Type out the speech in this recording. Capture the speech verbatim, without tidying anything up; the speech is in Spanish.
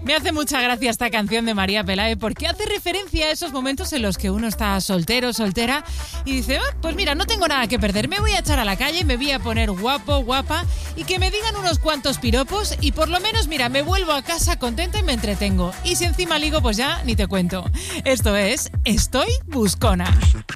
Me hace mucha gracia esta canción de María Pelae porque hace referencia a esos momentos en los que uno está soltero, soltera y dice, ah, pues mira, no tengo nada que perder, me voy a echar a la calle, me voy a poner guapo, guapa y que me digan unos cuantos piropos y por lo menos, mira, me vuelvo a casa contenta y me entretengo. Y si encima ligo, pues ya ni te cuento. Esto es Estoy Buscona.